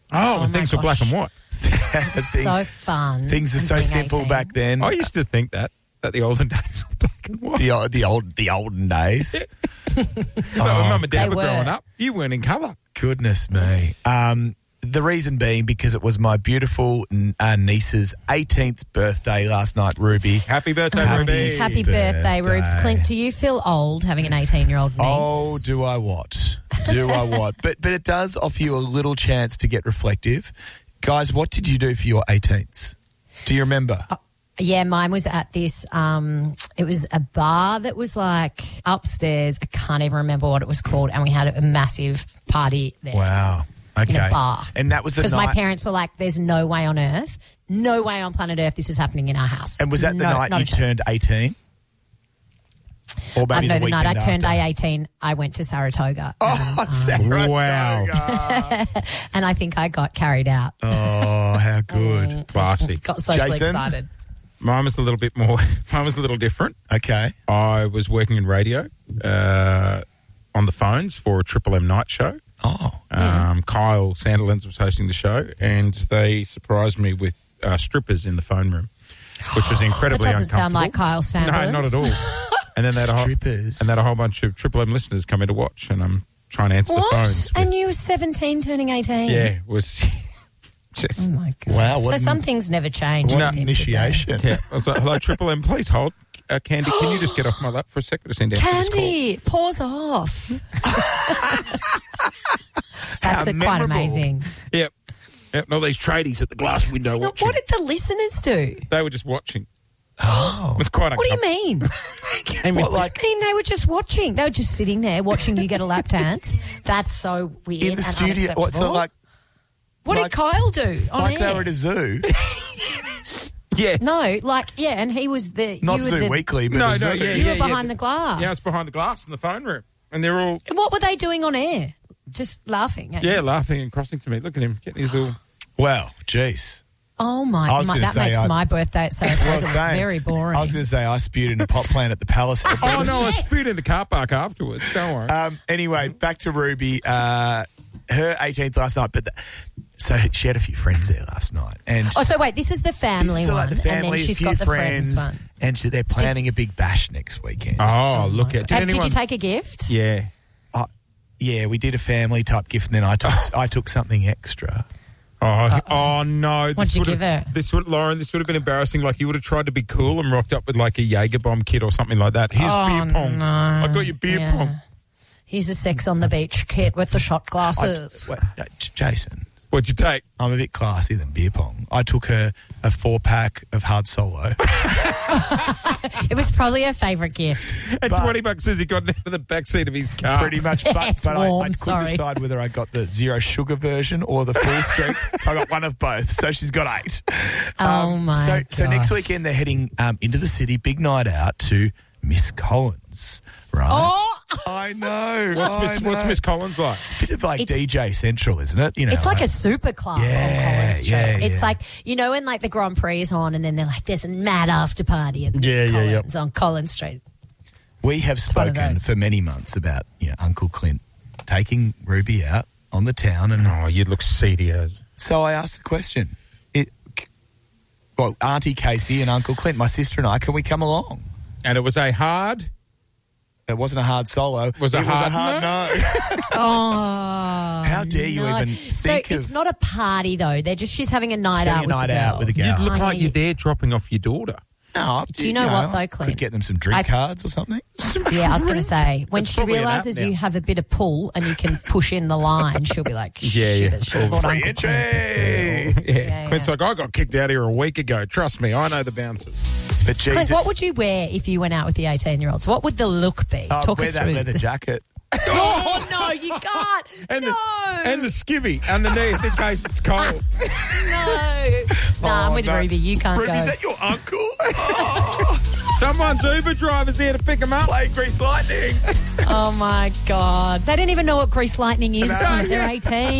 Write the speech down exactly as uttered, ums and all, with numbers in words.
Oh, Oh and my things were black gosh. and white. Thing- So fun. Things are and so being simple eighteen. back then. I used to think that, that the olden days were black and white. The old, the old, the olden days. But when Mum and Dad They were, were. growing up, you weren't in colour. Goodness me. Um, the reason being because it was my beautiful n- uh, niece's eighteenth birthday last night, Ruby. Happy birthday, Happy Ruby. Happy birthday, Rubes. birthday. Clint, do you feel old having an eighteen-year-old niece? Oh, do I what? Do I what? But but it does offer you a little chance to get reflective. Guys, what did you do for your eighteenths? Do you remember? Yeah, mine was at this, um, it was a bar that was like upstairs. I can't even remember what it was called. And we had a massive party there. Wow. Okay. In a bar. And that was the Because night. my parents were like, there's no way on earth, no way on planet Earth this is happening in our house. and was that the No, night not a you chance. turned eighteen? Or I maybe know the the weekend night I turned after? eighteen, I went to Saratoga. Oh, Saratoga. Wow. And I think I got carried out. Oh, how good. Classy. Got socially Jason? excited. Mine was a little bit more, mine was a little different. Okay. I was working in radio uh, on the phones for a Triple M night show. Oh. Um, Kyle Sandilands was hosting the show, and they surprised me with uh, strippers in the phone room, which was That incredibly doesn't uncomfortable. sound like Kyle Sanders. No, not at all. And then they had a whole, Strippers. and they had a whole bunch of Triple M listeners come in to watch, and I'm trying to answer What? the phones. with- And you were seventeen turning eighteen? yeah, it was just Oh, my God. Wow, what So an- some things never change. What No. an initiation. yeah. I was like, hello, Triple M, please hold. Uh, Candy, can you just get off my lap for a second to send out this call? Candy, pause off. That's How a quite memorable. amazing. Yep. Yep. And all these tradies at the glass window Now, watching. what did the listeners do? They were just watching. Oh. It was quite What do you uncomfortable. mean? Came What, in- like I mean, they were just watching. They were just sitting there watching you get a lap dance. That's so weird in the and studio? What, so unacceptable. like, what like- did Kyle do on like air? they were at a zoo? Yes. No, like, yeah, and he was the... Not you were Zoo the, Weekly, but No, a zoo. no, yeah, You yeah. were behind the glass. Yeah, I was behind the glass in the phone room. And they're all, And what were they doing on air? Just laughing at yeah, you? laughing and crossing to me. Look at him, getting his little... Well, jeez. Oh, my... I was my gonna that say makes I- my birthday at Saratoga Well, look same. very boring. I was going to say I spewed in a pot plant at the Palace. Oh, no, I spewed in the car park afterwards. Don't worry. Um, anyway, back to Ruby. Uh, her eighteenth last night, but the, so she had a few friends there last night, and Oh, so wait, this is the this family is one, like the family, and then she's a few got the friends, friends, one. and she, they're planning a big bash next weekend. oh, look at... Did, Uh, anyone, did you take a gift? Yeah. Uh, yeah, we did a family type gift, and then I took I took something extra. Oh, oh no. What'd you would've- give her? This would, Lauren, this would have been embarrassing. Like, you would have tried to be cool and rocked up with, like, a Jaeger bomb kit or something like that. Here's Oh, beer pong. no. I got your beer Yeah. pong. He's a sex on the beach kit with the shot I, glasses. wait, no, J- Jason, What'd you take? I'm a bit classy than beer pong. I took her a four pack of Hard Solo. It was probably her favourite gift. And But- twenty bucks says he got it out of the back seat of his car. Pretty much, but, It's but I, warm, I couldn't sorry. decide whether I got the zero sugar version or the full strength, so I got one of both. So she's got eight. Oh, my So, so next gosh. weekend they're heading um, into the city, big night out to Miss Collins, right? Oh, I know. What's I Miss, what's know. Miss Collins like? It's a bit of like It's- D J Central, isn't it? You know, it's like a super club Yeah, on Collins Street. yeah, It's yeah. like, you know, when like the Grand Prix is on and then they're like, there's a mad after party at Miss Yeah, yeah, yeah. Collins on Collins Street. we have one of spoken those. for many months about you know Uncle Clint taking Ruby out on the town, and Oh, you look seedy as. so I asked the question. It, well, Auntie Casey and Uncle Clint, my sister and I, can we come along? And it was a hard... It wasn't a hard solo. Was it it was a hard hard no. Oh. How dare you no. even So think it's of not a party though. They're just, she's having a night having out a with night the out with girls. the girls. You look I like mean, you're there dropping off your daughter. No, Do you know what, though, Clint? Could get them some drink I- cards or something. Yeah, I was going to say, when That's she probably an app realises now. you have a bit of pull and you can push in the line, she'll be like, Yeah, shit, yeah. it should have bought Free Uncle entry. Clint. Yeah. Yeah, Clint's yeah. like, I got kicked out here a week ago. Trust me, I know the bouncers. But Jesus, Clint, what would you wear if you went out with the eighteen-year-olds? What would the look be? oh, Talk wear us that through leather this. jacket? Oh, no, you can't. And no. the and the skivvy underneath in case it's cold. no. Nah, I'm Oh, with no. Ruby. You can't Ruby, go. is that your uncle? Oh, Someone's Uber driver's here to pick him up. play Grease Lightning. Oh, my God. They don't even know what grease lightning is. No. Clint. They're eighteen.